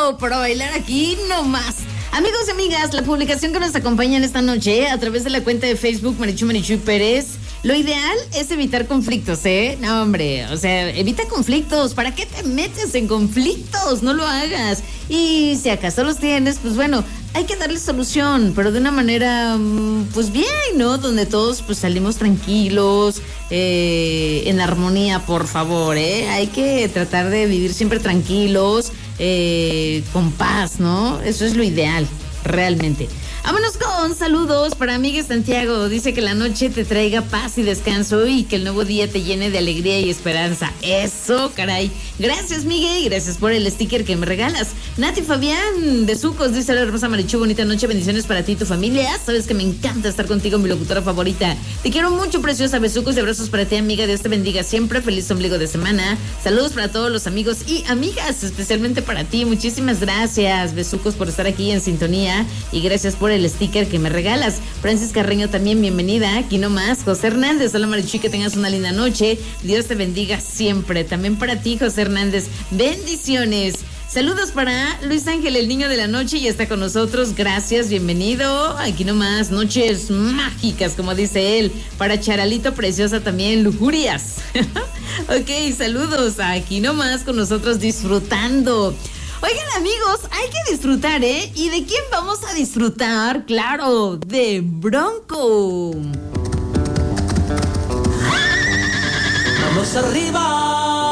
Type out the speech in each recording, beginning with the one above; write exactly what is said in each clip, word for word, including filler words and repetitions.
listo para bailar aquí nomás. Amigos y amigas, la publicación que nos acompaña en esta noche a través de la cuenta de Facebook Marichu Marichuy Pérez. Lo ideal es evitar conflictos, ¿eh? No, hombre, o sea, evita conflictos. ¿Para qué te metes en conflictos? No lo hagas. Y si acaso los tienes, pues bueno, hay que darle solución, pero de una manera, pues bien, ¿no? Donde todos pues salimos tranquilos, eh, en armonía, por favor, ¿eh? Hay que tratar de vivir siempre tranquilos, eh, con paz, ¿no? Eso es lo ideal, realmente. Vámonos con saludos para Miguel Santiago. Dice que la noche te traiga paz y descanso y que el nuevo día te llene de alegría y esperanza. Eso, caray. Gracias, Miguel, y gracias por el sticker que me regalas. Nati Fabián de Sucos dice: hola, hermosa Marichu, bonita noche, bendiciones para ti y tu familia. Sabes que me encanta estar contigo, mi locutora favorita. Te quiero mucho, preciosa. Besucos y abrazos para ti, amiga. Dios te bendiga siempre. Feliz ombligo de semana. Saludos para todos los amigos y amigas, especialmente para ti. Muchísimas gracias, Besucos, por estar aquí en sintonía y gracias por el el sticker que me regalas. Francis Carreño también, bienvenida. Aquí nomás. José Hernández, hola Marichu, que tengas una linda noche. Dios te bendiga siempre. También para ti, José Hernández. Bendiciones. Saludos para Luis Ángel, el niño de la noche, y está con nosotros. Gracias, bienvenido. Aquí nomás, noches mágicas, como dice él. Para Charalito Preciosa también, lujurias. Ok, saludos. Aquí nomás con nosotros disfrutando. Oigan, amigos, hay que disfrutar, ¿eh? ¿Y de quién vamos a disfrutar? Claro, de Bronco. Vamos arriba.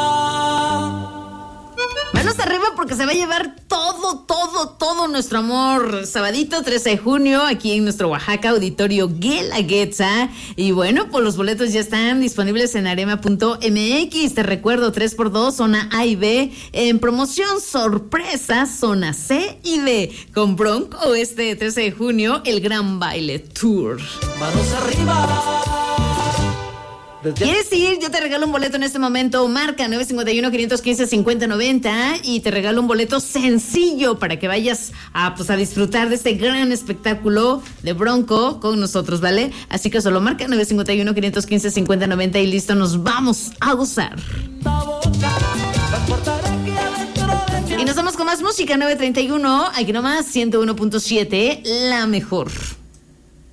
Manos arriba porque se va a llevar todo, todo, todo nuestro amor. Sabadito trece de junio, aquí en nuestro Oaxaca Auditorio Guelaguetza. Y bueno, pues los boletos ya están disponibles en arema punto eme equis. Te recuerdo, tres por dos, zona A y B. En promoción sorpresa, zona C y D. Con Bronco este trece de junio, el Gran Baile Tour. Manos arriba. ¿Quieres ir? Yo te regalo un boleto en este momento. Marca nueve cinco uno, cinco uno cinco, cinco cero nueve cero y te regalo un boleto sencillo para que vayas a, pues, a disfrutar de este gran espectáculo de Bronco con nosotros, ¿vale? Así que solo marca nueve cinco uno, cinco uno cinco, cinco cero nueve cero y listo, nos vamos a gozar. Y nos vamos con más música. Nueve treinta y uno, aquí nomás ciento uno punto siete, la mejor.